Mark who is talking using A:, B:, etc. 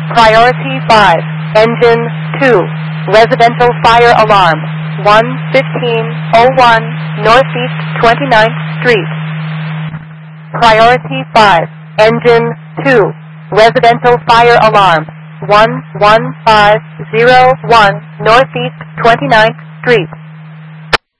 A: Priority 5, Engine 2, Residential Fire Alarm, 11501 Northeast 29th Street. Priority 5, Engine 2, Residential Fire Alarm, 11501 Northeast 29th Street.